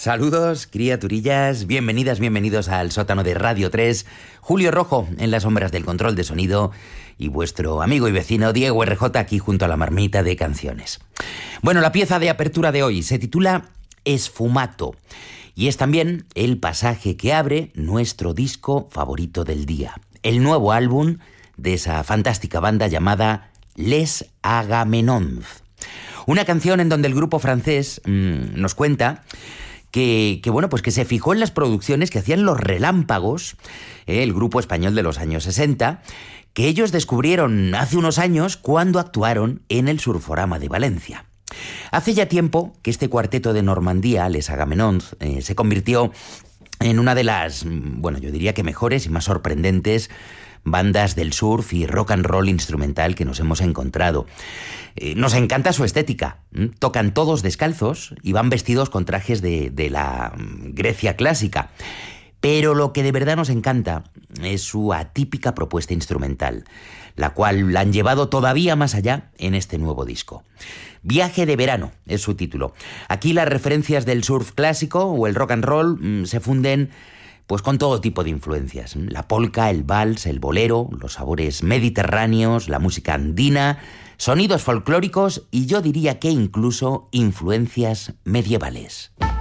Saludos, criaturillas, bienvenidas, bienvenidos al sótano de Radio 3. Julio Rojo en las sombras del control de sonido y vuestro amigo y vecino Diego RJ aquí junto a la marmita de canciones. Bueno, la pieza de apertura de hoy se titula Esfumato y es también el pasaje que abre nuestro disco favorito del día, el nuevo álbum de esa fantástica banda llamada Les Agamemnons. Una canción en donde el grupo francés nos cuenta que se fijó en las producciones que hacían Los Relámpagos, el grupo español de los años 60, que ellos descubrieron hace unos años cuando actuaron en el Surforama de Valencia. Hace ya tiempo que este cuarteto de Normandía, Les Agamemnons, se convirtió en una de las, yo diría que mejores y más sorprendentes bandas del surf y rock and roll instrumental que nos hemos encontrado. Nos encanta su estética. Tocan todos descalzos y van vestidos con trajes de la Grecia clásica. Pero lo que de verdad nos encanta es su atípica propuesta instrumental, la cual la han llevado todavía más allá en este nuevo disco. Viaje de verano es su título. Aquí las referencias del surf clásico o el rock and roll se funden pues con todo tipo de influencias. La polka, el vals, el bolero, los sabores mediterráneos, la música andina, sonidos folclóricos y yo diría que incluso influencias medievales.